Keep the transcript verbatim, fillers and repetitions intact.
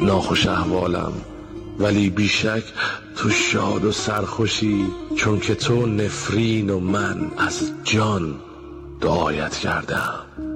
ناخوش احوالم، ولی بیشک تو شاد و سرخوشی، چون که تو نفرین و من از جان دعایت کردم.